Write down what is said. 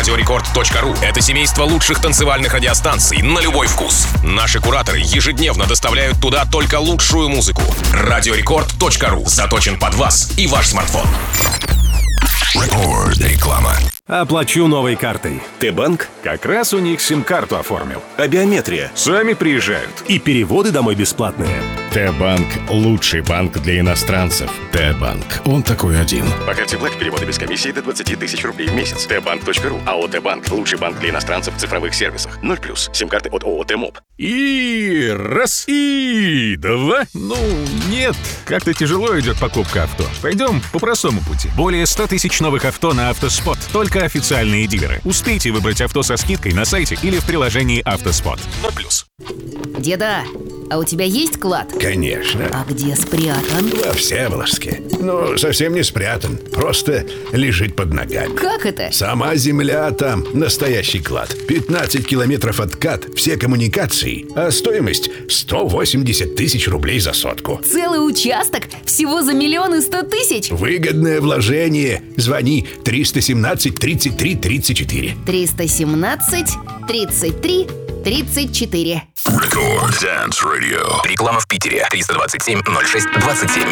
Радиорекорд.ру — это семейство лучших танцевальных радиостанций на любой вкус. Наши кураторы ежедневно доставляют туда только лучшую музыку. Радиорекорд.ру заточен под вас и ваш смартфон. Реклама. Оплачу новой картой. Т-банк? Как раз у них сим-карту оформил. А биометрия? Сами приезжают. И переводы домой бесплатные. Т-банк – лучший банк для иностранцев. Т-банк. Он такой один. По карте Black переводы без комиссии до 20 тысяч рублей в месяц. Тбанк.ру. АО Т-банк. Лучший банк для иностранцев в цифровых сервисах. 0+. Сим-карты от ООО Т-моб. И раз, и два. Ну, нет. Как-то тяжело идет покупка авто. Пойдем по простому пути. Более 100 тысяч новых авто на Автоспот. Только официальные дилеры. Успейте выбрать авто со скидкой на сайте или в приложении Автоспот. 0+. Деда, а у тебя есть клад? Конечно. А где спрятан? Во Всеволожске. Ну, совсем не спрятан. Просто лежит под ногами. Как это? Сама земля там. Настоящий клад. 15 километров откат, все коммуникации. А стоимость 180 тысяч рублей за сотку. Целый участок? Всего за 1 100 000? Выгодное вложение. Звони 317 33 34. 317 33 34. Рекорд Dance Radio. Реклама в Питере. 327 06 27.